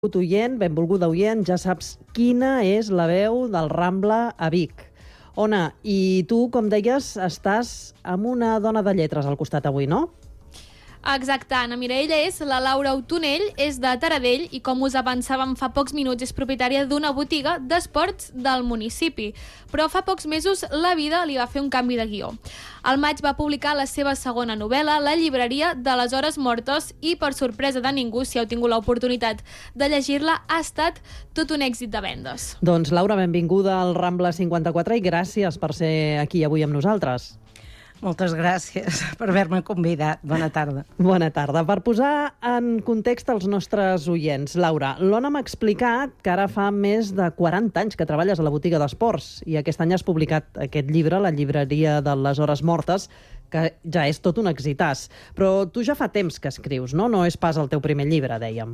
Oient, benvolguda oient, ja saps quina és la veu del Rambla a Vic. Ona, i tu, com deies, estàs amb una dona de lletres al costat avui, no? Exacte, Anna. Mira, ella és la Laura Autonell, és de Taradell i, com us avançàvem fa pocs minuts, és propietària d'una botiga d'esports del municipi. Però fa pocs mesos la vida li va fer un canvi de guió. Al maig va publicar la seva segona novel·la, La llibreria de les hores mortes, i, per sorpresa de ningú, si heu tingut l'oportunitat de llegir-la, ha estat tot un èxit de vendes. Doncs, Laura, benvinguda al Rambla 54 i gràcies per ser aquí avui amb nosaltres. Moltes gràcies per haver-me convidat. Bona tarda. Bona tarda. Per posar en context els nostres oients, Laura, l'Ona m'ha explicat que ara fa més de 40 anys que treballes a la botiga d'esports i aquest any has publicat aquest llibre, La llibreria de les hores mortes, que ja és tot un exitàs. Però tu ja fa temps que escrius, no? No és pas el teu primer llibre, dèiem.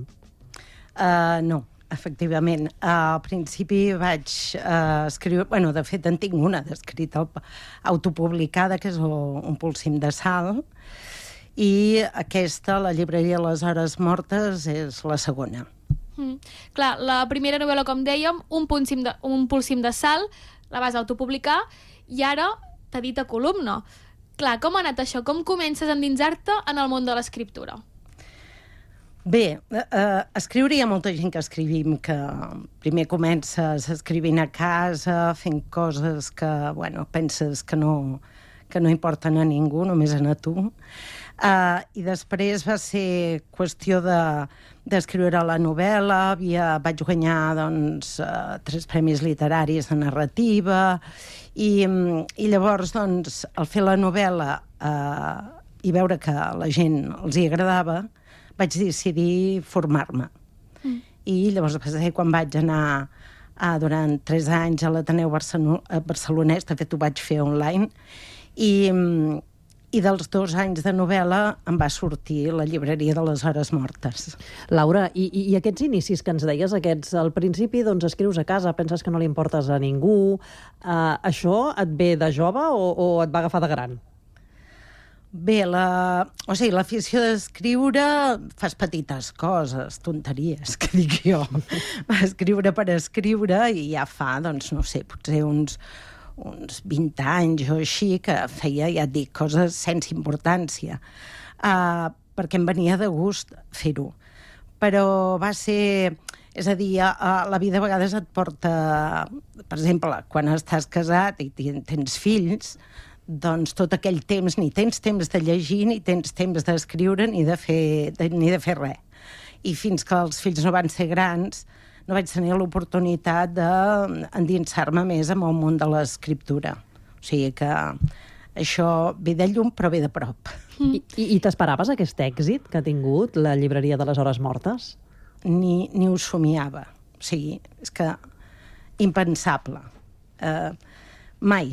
No, efectivament. Al principi vaig escriure... Bueno, de fet, en tinc una d'escrita autopublicada, que és Un polsim de sal, i aquesta, La llibreria de les hores mortes, és la segona. Clar, la primera novel·la, com dèiem, Un polsim de sal, la vas autopublicar, i ara t'ha dit a columna. Clar, com ha anat això? Com comences a endinsar-te en el món de l'escriptura? Bé, escriure hi ha molta gent que escrivim, que primer comences escrivint a casa, fent coses que, bueno, penses que no importen a ningú, només a tu. I després va ser qüestió d'escriure la novel·la, vaig guanyar, doncs, 3 premis literaris de narrativa, i llavors, doncs, al fer la novel·la i veure que a la gent els hi agradava, vaig decidir formar-me. I llavors, quan vaig anar durant 3 anys a l'Ateneu barcelonès, de fet ho vaig fer online, i dels 2 anys de novel·la em va sortir La llibreria de les hores mortes. Laura, i aquests inicis que ens deies, al principi doncs escrius a casa, penses que no li importes a ningú, això et ve de jove o et va agafar de gran? Bé, l'afició d'escriure, fas petites coses, tonteries, que dic jo. Escriure per escriure, i ja fa, doncs, no sé, potser uns 20 anys o així, que feia, ja et dic, coses sense importància, perquè em venia de gust fer-ho. Però va ser... És a dir, la vida a vegades et porta... Per exemple, quan estàs casat i tens fills, doncs tot aquell temps ni tens temps de llegir, ni tens temps d'escriure, ni de fer res. I fins que els fills no van ser grans, no vaig tenir l'oportunitat d'endinsar-me més en el món de l'escriptura. O sigui que això ve de llum, però ve de prop. I t'esperaves aquest èxit que ha tingut la llibreria de les hores mortes? Ni ho somiava. O sigui, és que impensable. Mai.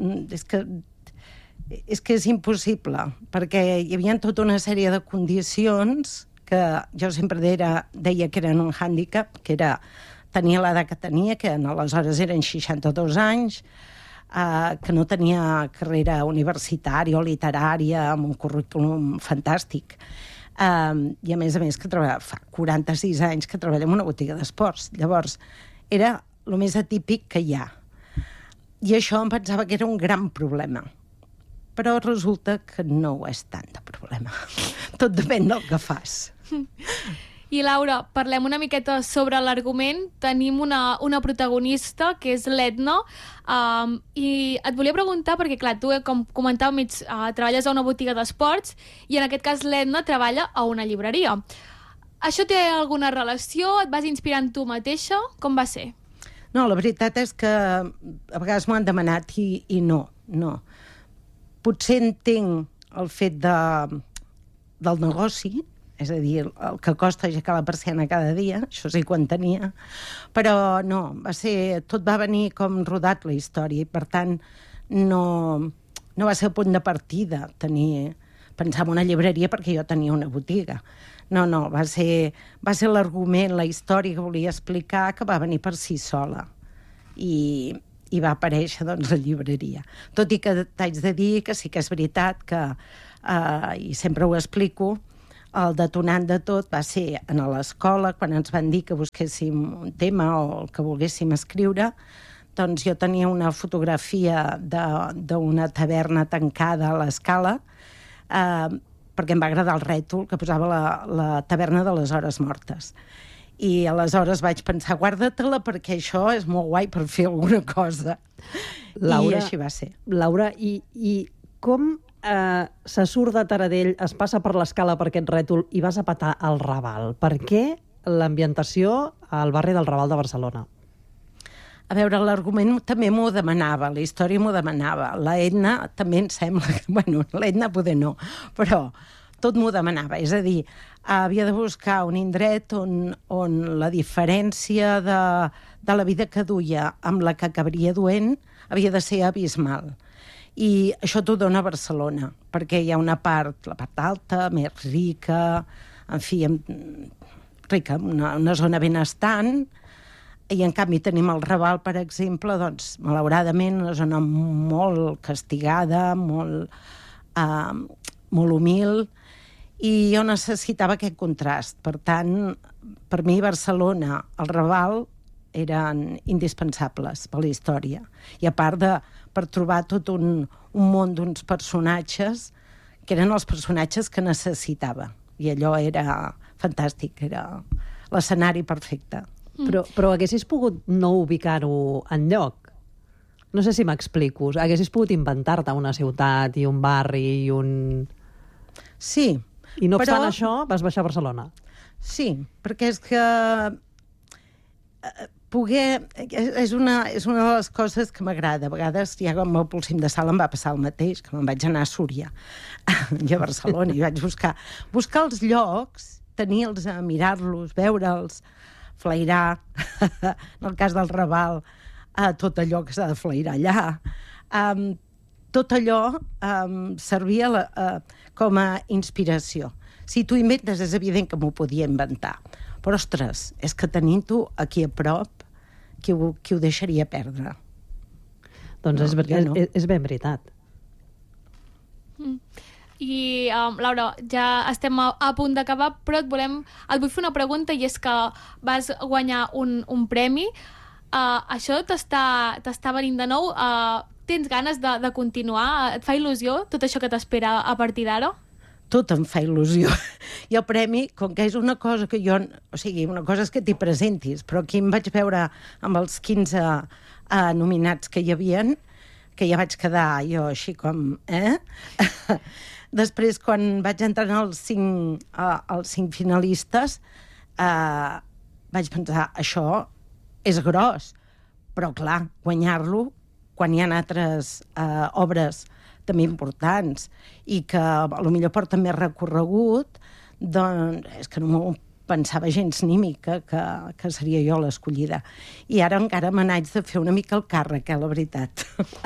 És que és impossible, perquè hi havia tota una sèrie de condicions que jo sempre deia que eren un hàndicap, que era tenir l'edat que tenia, que aleshores eren 62 anys, que no tenia carrera universitària o literària, amb un currículum fantàstic, i a més que fa 46 anys que treballa en una botiga d'esports. Llavors, era el més atípic que hi ha. I això em pensava que era un gran problema. Però resulta que no ho és tant de problema. Tot depèn del que fas. I, Laura, parlem una miqueta sobre l'argument. Tenim una protagonista, que és l'Edna, i et volia preguntar, perquè, clar, tu, com comentàvem, treballes a una botiga d'esports, i en aquest cas l'Edna treballa a una llibreria. Això té alguna relació? Et vas inspirant tu mateixa? Com va ser? No, la veritat és que a vegades m'ho han demanat i no. Potser entenc el fet del negoci, és a dir, el que costa aixecar la persiana cada dia, això sí que ho entenia, però no, tot va venir com rodat la història, i per tant no va ser el punt de partida pensar en una llibreria perquè jo tenia una botiga. No, va ser l'argument, la història que volia explicar, que va venir per si sola. I va aparèixer, doncs, la llibreria. Tot i que t'haig de dir que sí que és veritat que, i sempre ho explico, el detonant de tot va ser a l'escola, quan ens van dir que busquéssim un tema o el que volguéssim escriure, doncs jo tenia una fotografia d'una taverna tancada a l'Escala, perquè em va agradar el rètol que posava la taverna de les hores mortes. I aleshores vaig pensar, guarda-te-la perquè això és molt guai per fer alguna cosa. Laura, I així va ser. Laura, i com se surt de Taradell, es passa per l'Escala per aquest rètol i vas a petar al Raval? Per què l'ambientació al barri del Raval de Barcelona? A veure, l'argument també m'ho demanava, la història m'ho demanava. La Edna també em sembla que... Bueno, l'Edna poder no, però tot m'ho demanava. És a dir, havia de buscar un indret on la diferència de la vida que duia amb la que acabaria duent havia de ser abismal. I això t'ho dona Barcelona, perquè hi ha una part, la part alta, més rica, en fi, rica, una zona benestant, i en canvi tenim el Raval, per exemple, doncs, malauradament, una zona molt castigada, molt humil, i jo necessitava aquest contrast. Per tant, per mi Barcelona, el Raval, eren indispensables per la història. I a part per trobar tot un món d'uns personatges que eren els personatges que necessitava. I allò era fantàstic, era l'escenari perfecte. Però haguessis pogut no ubicar-ho enlloc? No sé si m'explico. Haguessis pogut inventar-te una ciutat i un barri i un... Sí. I no obstant això, vas baixar a Barcelona. Sí, perquè és que poder... És una de les coses que m'agrada. A vegades, ja amb el Polsim de Sala em va passar el mateix, que me'n vaig anar a Súria i a Barcelona, i vaig buscar els llocs, tenir-los, mirar-los, veure'ls, flairar, en el cas del Raval, tot allò que s'ha de flairar allà. Tot allò servia com a inspiració. Si tu inventes, és evident que m'ho podia inventar. Però, ostres, és que tenint-ho aquí a prop, qui ho deixaria perdre? Doncs no, és ben veritat. I, Laura, ja estem a punt d'acabar, però et vull fer una pregunta, i és que vas guanyar un premi. Això t'està venint de nou? Tens ganes de continuar? Et fa il·lusió tot això que t'espera a partir d'ara? Tot em fa il·lusió. I el premi, com que és una cosa que jo... O sigui, una cosa és que t'hi presentis, però aquí em vaig veure amb els 15 nominats que hi havien, que ja vaig quedar jo així com... Després, quan vaig entrar als 5 finalistes, vaig pensar, això és gros, però clar, guanyar-lo quan hi ha altres obres també importants i que potser porten més recorregut, doncs és que no m'ho pensava gens ni mica que seria jo l'escollida. I ara encara me n'haig de fer una mica el càrrec, la veritat.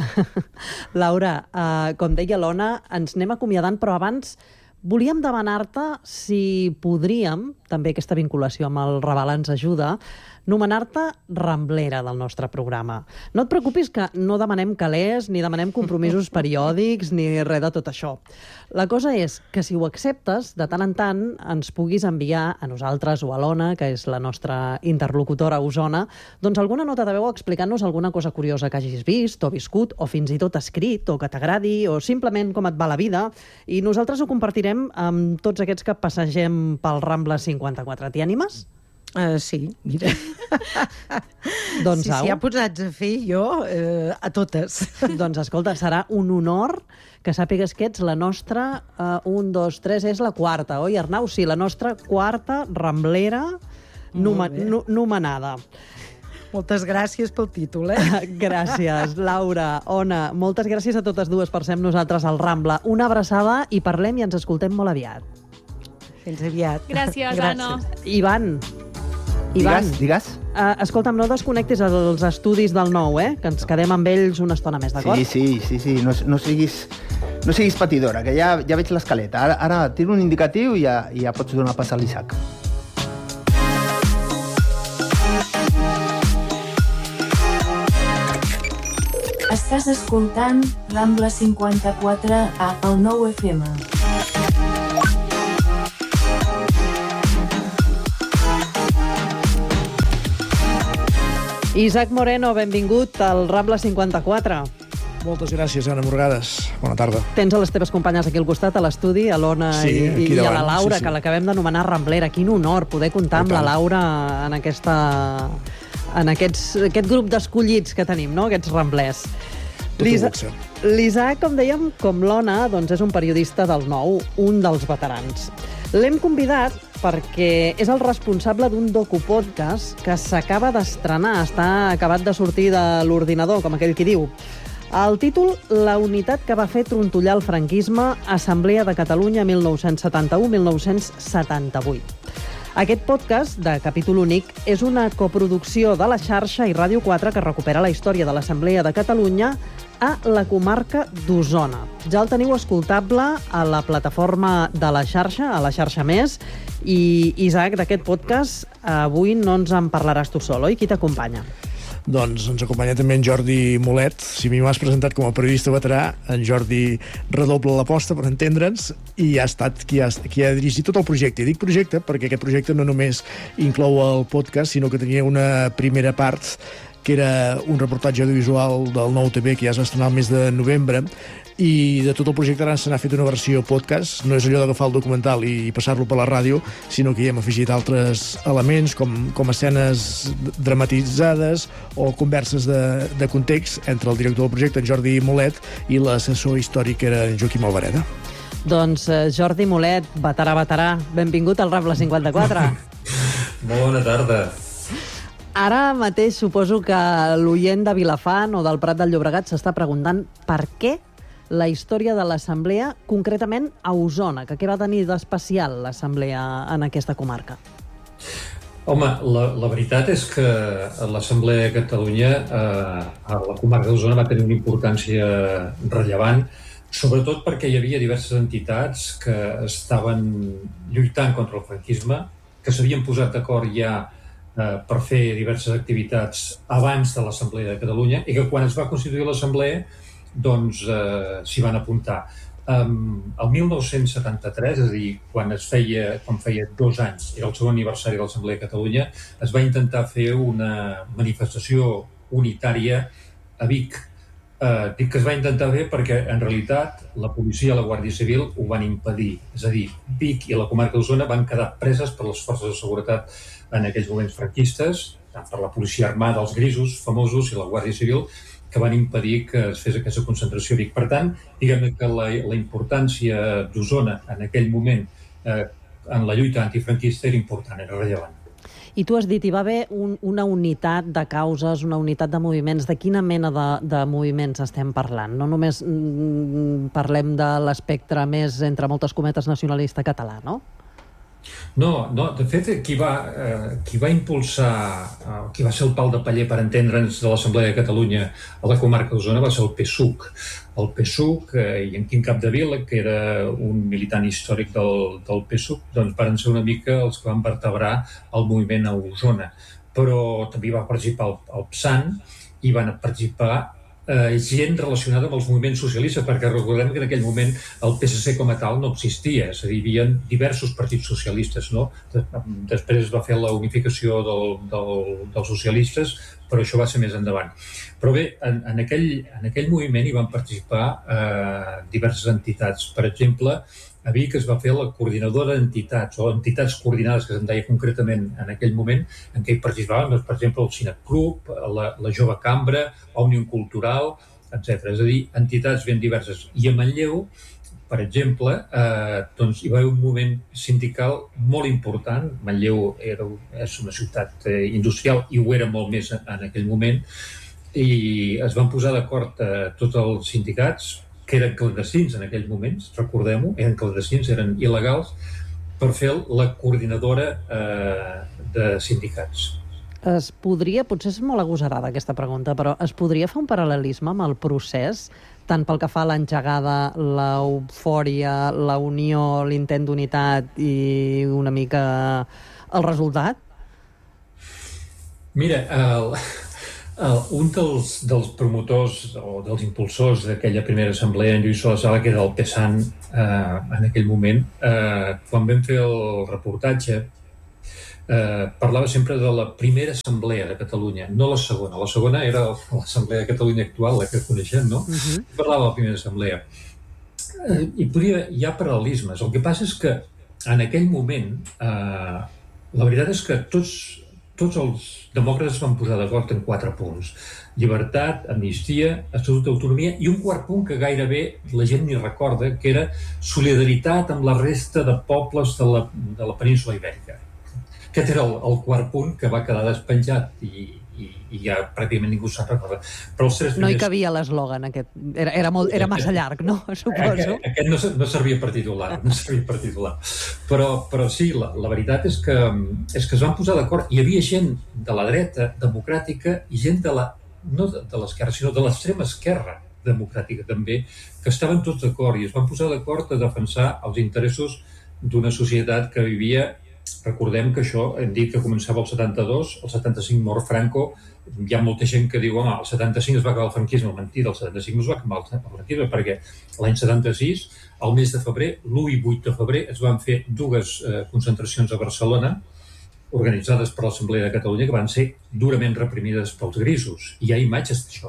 Laura, com deia l'Ona, ens anem acomiadant, però abans volíem demanar-te si podríem, també aquesta vinculació amb el Raval ens ajuda, nomenar-te Ramblera del nostre programa. No et preocupis que no demanem calés, ni demanem compromisos periòdics, ni res de tot això. La cosa és que si ho acceptes, de tant en tant ens puguis enviar a nosaltres o a l'Ona, que és la nostra interlocutora a Osona, doncs alguna nota de veu explicant-nos alguna cosa curiosa que hagis vist o viscut, o fins i tot escrit, o que t'agradi, o simplement com et va la vida, i nosaltres ho compartirem amb tots aquests que passegem pel Rambla 54. T'hi animes? Sí, mira. Doncs si ha posats a fer jo, a totes. Doncs escolta, serà un honor que sàpigues que ets la nostra, 1, 2, 3, és la quarta, oi, Arnau? Sí, la nostra quarta Ramblera nomenada. Moltes gràcies pel títol, Gràcies, Laura, Ona, moltes gràcies a totes dues per ser amb nosaltres al Rambla. Una abraçada i parlem i ens escoltem molt aviat. Fins aviat. Gràcies, Anna. Ivan. Digues. Escolta'm, no desconnectis els estudis del 9, que ens quedem amb ells una estona més, d'acord? Sí. No siguis patidora, que ja veig l'escaleta. Ara tiro un indicatiu i ja pots donar pas a l'Isaac. Estàs escoltant Rambla 54 a el 9 FM. Isaac Moreno, benvingut al Rambla 54. Moltes gràcies, Anna Morgades. Bona tarda. Tens a les teves companyes aquí al costat, a l'estudi, a l'Ona i a la Laura, que l'acabem d'anomenar Ramblera. Quin honor poder comptar amb la Laura en aquest grup d'escollits que tenim, no? Aquests ramblers. L'Isaac, com dèiem, com l'Ona, doncs és un periodista del Nou, un dels veterans. L'hem convidat perquè és el responsable d'un docupodcast que s'acaba d'estrenar, està acabat de sortir de l'ordinador, com aquell qui diu. El títol, La unitat que va fer trontollar el franquisme, Assemblea de Catalunya 1971-1978. Aquest podcast, de capítol únic, és una coproducció de la xarxa i Ràdio 4 que recupera la història de l'Assemblea de Catalunya a la comarca d'Osona. Ja el teniu escoltable a la plataforma de la xarxa, a la xarxa Més, i Isaac, d'aquest podcast, avui no ens en parlaràs tu sol, oi? Qui t'acompanya? Doncs ens acompanya també en Jordi Molet. Si a mi m'has presentat com a periodista veterà, en Jordi redobla l'aposta, per entendre'ns, i ha estat qui ha dirigit tot el projecte. I dic projecte perquè aquest projecte no només inclou el podcast, sinó que tenia una primera part que era un reportatge audiovisual del Nou TV que ja es va estrenar el mes de novembre, i de tot el projecte ara se n'ha fet una versió podcast. No és allò d'agafar el documental i passar-lo per la ràdio, sinó que hi hem afegit altres elements com escenes dramatitzades o converses de context entre el director del projecte, en Jordi Molet, i l'assessor històric, que era en Joaquim Albareda. Doncs Jordi Molet, veterà, benvingut al Rambla 54. Molt bona tarda. Ara mateix suposo que l'oient de Vilafant o del Prat del Llobregat s'està preguntant per què la història de l'Assemblea, concretament a Osona, que què va tenir d'especial l'Assemblea en aquesta comarca? Home, la veritat és que l'Assemblea de Catalunya a la comarca d'Osona va tenir una importància rellevant, sobretot perquè hi havia diverses entitats que estaven lluitant contra el franquisme, que s'havien posat d'acord ja per fer diverses activitats abans de l'Assemblea de Catalunya, i que quan es va constituir l'Assemblea doncs s'hi van apuntar. El 1973, és a dir, quan feia 2 anys, era el segon aniversari de l'Assemblea de Catalunya, es va intentar fer una manifestació unitària a Vic. Dic que es va intentar fer perquè, en realitat, la policia i la Guàrdia Civil ho van impedir. És a dir, Vic i la comarca d'Osona van quedar preses per les forces de seguretat en aquells moments franquistes, tant per la policia armada, els grisos famosos, i la Guàrdia Civil, que van impedir que es fes aquesta concentració a Vic. Per tant, diguem que la importància d'Osona en aquell moment en la lluita antifranquista era important, era rellevant. I tu has dit, hi va haver una unitat de causes, una unitat de moviments. De quina mena de moviments estem parlant? No només parlem de l'espectre més, entre moltes cometes, nacionalista català, no? No, de fet, qui va impulsar, qui va ser el pal de paller, per entendre'ns, de l'Assemblea de Catalunya a la comarca d'Osona va ser el PSUC. El PSUC i en Quim Capdevila, que era un militant històric del PSUC, doncs van ser una mica els que van vertebrar el moviment a Osona. Però també hi va participar el PSAN i van participar gent relacionada amb els moviments socialistes, perquè recordem que en aquell moment el PSC com a tal no existia, és a dir, hi havia diversos partits socialistes, no? Després es va fer la unificació dels socialistes, però això va ser més endavant. Però bé, en aquell moviment hi van participar diverses entitats. Per exemple, a Vic es va fer la coordinadora d'entitats, o entitats coordinades, que se'n deia concretament en aquell moment, en què hi participaven, doncs, per exemple, el Cinec Club, la Jove Cambra, Òmnium Cultural, etc. És a dir, entitats ben diverses. I a Manlleu, per exemple, doncs hi va haver un moviment sindical molt important. Manlleu és una ciutat industrial i ho era molt més en aquell moment, i es van posar d'acord tots els sindicats, que eren clandestins en aquells moments, recordem-ho, eren clandestins, eren il·legals, per fer la coordinadora de sindicats. Es podria, potser és molt agosarada aquesta pregunta, però es podria fer un paral·lelisme amb el procés, tant pel que fa a l'engegada, l'eufòria, la unió, l'intent d'unitat i una mica el resultat? Mira, un dels promotors o dels impulsors d'aquella primera assemblea, en Lluís Sola, que era el PSAN en aquell moment, quan vam fer el reportatge, parlava sempre de la primera assemblea de Catalunya, no la segona. La segona era l'assemblea de Catalunya actual, la que coneixem, no? Parlava de la primera assemblea. Hi ha paral·lelismes. El que passa és que en aquell moment la veritat és que tots els demòcrates van posar d'acord en 4 punts. Llibertat, amnistia, estatut d'autonomia i un quart punt que gairebé la gent ni recorda, que era solidaritat amb la resta de pobles de la península Ibèrica. Aquest era el quart punt que va quedar despenjat i ja pràcticament ningú se'n recorda. Però els 3 primers... No hi cabia l'eslògan aquest. Era massa llarg, no? Suposo. Aquest no servia per titular. Però sí, la veritat és que es van posar d'acord. Hi havia gent de la dreta democràtica i gent no de l'esquerra, sinó de l'extrema esquerra democràtica també, que estaven tots d'acord i es van posar d'acord a defensar els interessos d'una societat que vivia. Recordem que això, hem dit que començava el 72, el 75 mor Franco, hi ha molta gent que diu, home, el 75 es va acabar el franquisme. Mentida, el 75 no es va acabar el franquisme, perquè l'any 76, al mes de febrer, l'1 i 8 de febrer, es van fer 2 concentracions a Barcelona, organitzades per l'Assemblea de Catalunya, que van ser durament reprimides pels grisos. I hi ha imatges d'això.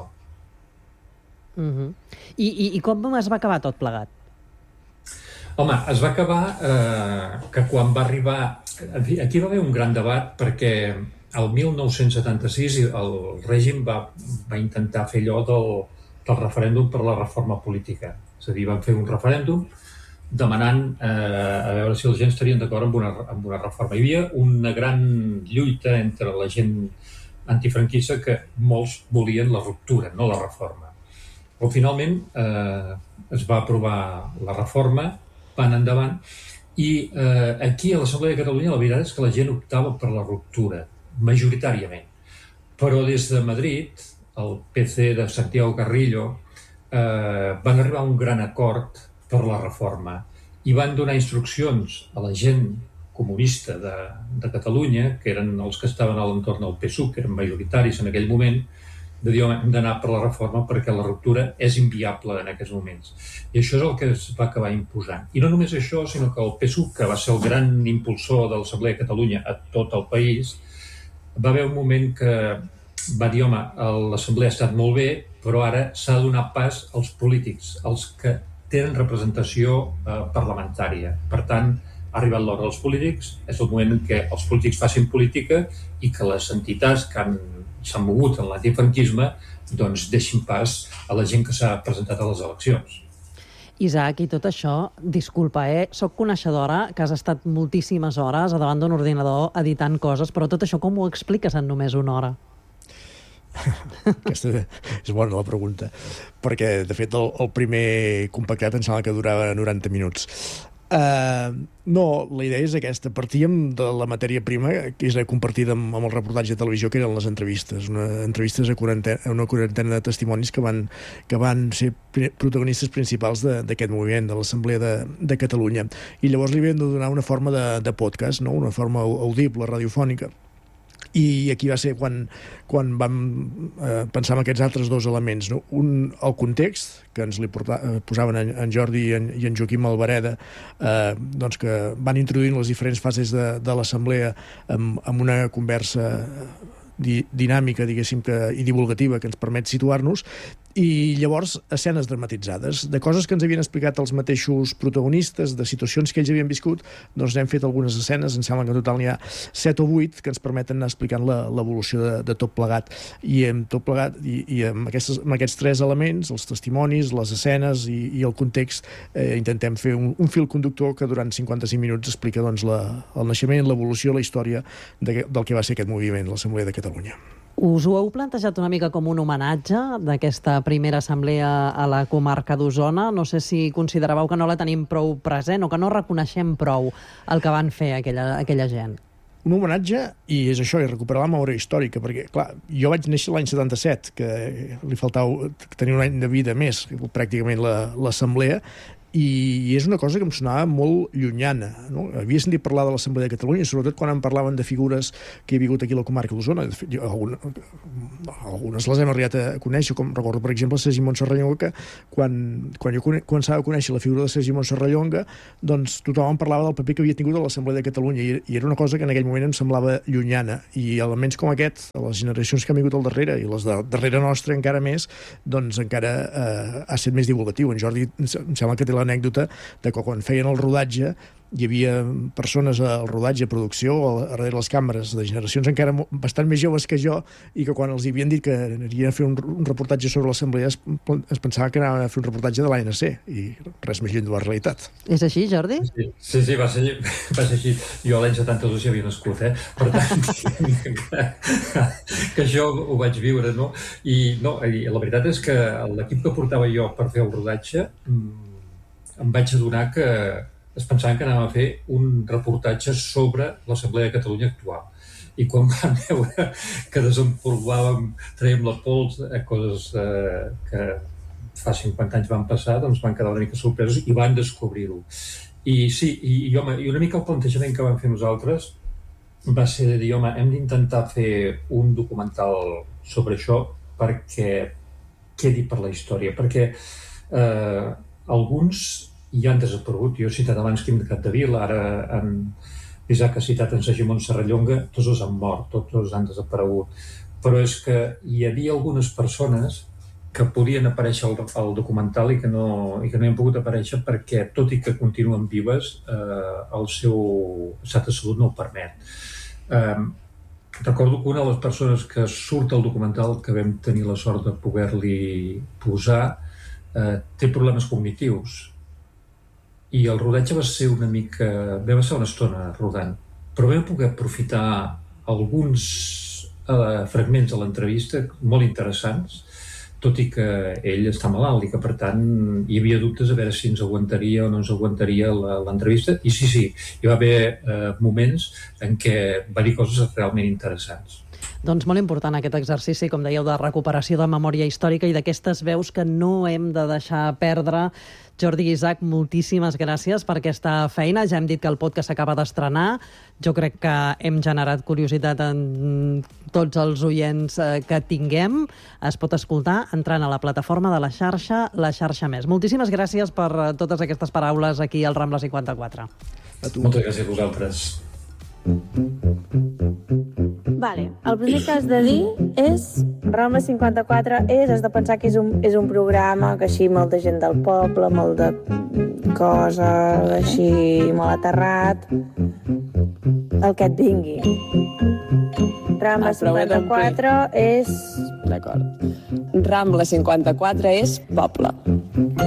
I com es va acabar tot plegat? Home, es va acabar que quan va arribar... Aquí va haver un gran debat perquè el 1976 el règim va intentar fer allò del referèndum per la reforma política. És a dir, van fer un referèndum demanant a veure si els gent estarien d'acord amb una reforma. Hi havia una gran lluita entre la gent antifranquista que molts volien la ruptura, no la reforma. Però finalment es va aprovar la reforma, van endavant, i aquí a l'Assemblea de Catalunya la veritat és que la gent optava per la ruptura, majoritàriament. Però des de Madrid, el PC de Santiago Carrillo van arribar a un gran acord per la reforma i van donar instruccions a la gent comunista de Catalunya, que eren els que estaven a l'entorn del PSUV, que eren majoritaris en aquell moment, de dir, hem d'anar per la reforma perquè la ruptura és inviable en aquests moments. I això és el que es va acabar imposant. I no només això, sinó que el PSUV, que va ser el gran impulsor de l'Assemblea de Catalunya a tot el país, va haver un moment que va dir, home, l'Assemblea ha estat molt bé, però ara s'ha de donar pas als polítics, als que tenen representació parlamentària. Per tant, ha arribat l'hora dels polítics, és el moment en què els polítics facin política i que les entitats que s'han mogut en l'antifranquisme doncs deixin pas a la gent que s'ha presentat a les eleccions. Isaac, i tot això, disculpa, soc coneixedora que has estat moltíssimes hores a davant d'un ordinador editant coses, però tot això com ho expliques en només una hora? Aquesta és bona la pregunta, perquè de fet el primer compactat em sembla que durava 90 minuts. No, la idea és aquesta. Partíem de la matèria prima, que és compartida amb el reportatge de televisió, que eren les entrevistes. Entrevistes a una quarantena de testimonis que van ser protagonistes principals d'aquest moviment, de l'Assemblea de Catalunya. I llavors li havien de donar una forma de podcast, no? Una forma audible, radiofònica. I aquí va ser quan vam pensar en aquests altres 2 elements, no? El context, que ens li posaven en Jordi i en Joaquim Albareda, doncs que van introduint les diferents fases de l'assemblea amb una conversa dinàmica, diguéssim, i divulgativa que ens permet situar-nos, i llavors escenes dramatitzades de coses que ens havien explicat els mateixos protagonistes, de situacions que ells havien viscut. Doncs n'hem fet algunes escenes, em sembla que en total n'hi ha 7 o 8 que ens permeten anar explicant l'evolució de tot plegat, i amb tot plegat i amb aquests 3 elements, els testimonis, les escenes i el context, intentem fer un fil conductor que durant 55 minuts explica doncs el naixement, l'evolució, la història del que va ser aquest moviment, l'Assemblea de Catalunya. Us ho heu plantejat una mica com un homenatge d'aquesta primera assemblea a la comarca d'Osona? No sé si consideràveu que no la tenim prou present o que no reconeixem prou el que van fer aquella gent. Un homenatge, i és això, i recuperar la memòria històrica, perquè, clar, jo vaig néixer l'any 77, que li faltava tenir un any de vida més, pràcticament l'assemblea, i és una cosa que em sonava molt llunyana, no? Havia sentit parlar de l'Assemblea de Catalunya, sobretot quan em parlaven de figures que he vingut aquí a la comarca d'Osona. Algunes les hem arribat a conèixer, com recordo, per exemple, Sergi Montserrallonga, que quan jo començava a conèixer la figura de Sergi Montserrallonga, doncs tothom em parlava del paper que havia tingut a l'Assemblea de Catalunya, i era una cosa que en aquell moment em semblava llunyana, i elements com aquest, a les generacions que han vingut al darrere, i les de darrere nostra encara més, doncs encara ha estat més divulgatiu. En Jordi em sembla que té l'anècdota de que quan feien el rodatge hi havia persones al rodatge, a producció, a darrere les càmeres, de generacions encara bastant més joves que jo, i que quan els havien dit que anirien a fer un reportatge sobre l'Assemblea es pensava que anaven a fer un reportatge de l'ANC, i res més lluny de la realitat. És així, Jordi? Sí, va ser així. Jo a l'any 72 ja havia nascut, Per tant, que això ho vaig viure, no? I la veritat és que l'equip que portava jo per fer el rodatge em vaig adonar que es pensaven que anàvem a fer un reportatge sobre l'Assemblea de Catalunya actual. I quan vam veure que desempolvàvem, traiem la pols, coses que fa 50 anys van passar, doncs van quedar una mica sorpresos i van descobrir-ho. I sí, i una mica el plantejament que vam fer nosaltres va ser de dir, home, hem d'intentar fer un documental sobre això perquè quedi per la història, perquè alguns ja han desaparegut. Jo he citat abans Quim de Capdevila, ara en Isaac ha citat en Sergi Montserrallonga, tots els han mort, tots han desaparegut. Però és que hi havia algunes persones que podien aparèixer al documental i que no hi han pogut aparèixer perquè, tot i que continuen vives, el seu estat de salut no ho permet. Recordo que una de les persones que surt al documental, que vam tenir la sort de poder-li posar, té problemes cognitius. I el rodatge va ser una estona rodant, però vam poder aprofitar alguns fragments de l'entrevista molt interessants, tot i que ell està malalt i que, per tant, hi havia dubtes a veure si ens aguantaria o no ens aguantaria l'entrevista. I sí, hi va haver moments en què va dir coses realment interessants. Doncs molt important aquest exercici, com dèieu, de recuperació de memòria històrica i d'aquestes veus que no hem de deixar perdre. Jordi i Isaac, moltíssimes gràcies per aquesta feina. Ja hem dit que el podcast s'acaba d'estrenar. Jo crec que hem generat curiositat en tots els oients que tinguem. Es pot escoltar entrant a la plataforma de la xarxa Més. Moltíssimes gràcies per totes aquestes paraules aquí al Rambla 54. Moltes gràcies a vosaltres. Vale, el primer que has de dir és Rambla 54 has de pensar que és un programa que així molta gent del poble, molt de coses així, molt aterrat, el que et vingui. Rambla 54 és... D'acord. Rambla 54 és poble.